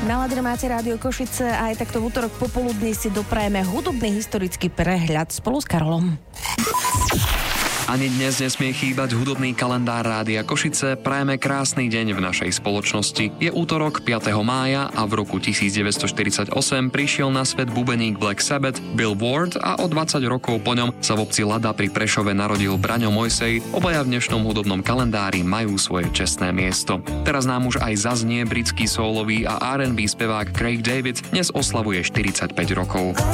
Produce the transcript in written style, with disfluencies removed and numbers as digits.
Naladre máte Rádio Košice a aj takto v útorok popoludní si doprajeme hudobný historický prehľad spolu s Karolom. Ani dnes nesmie chýbať hudobný kalendár Rádia Košice. Prajeme krásny deň v našej spoločnosti. Je útorok 5. mája a v roku 1948 prišiel na svet bubeník Black Sabbath Bill Ward a o 20 rokov po ňom sa v obci Lada pri Prešove narodil Braňo Mojsej. Obaja v dnešnom hudobnom kalendári majú svoje čestné miesto. Teraz nám už aj zaznie britský soulový a R&B spevák Craig David, dnes oslavuje 45 rokov.